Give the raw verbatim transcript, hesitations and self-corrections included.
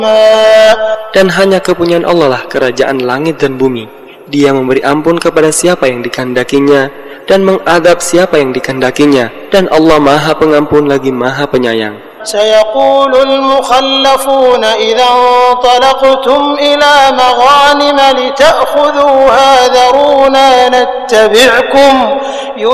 Dan hanya kepunyaan Allah lah kerajaan langit dan bumi. Dia memberi ampun kepada siapa yang dikehendakinya dan mengadab siapa yang dikehendakinya, dan Allah Maha Pengampun lagi Maha Penyayang. سيقول المخلفون إذا انطلقتم إلى مغانم لتأخذوها ذرونا نتبعكم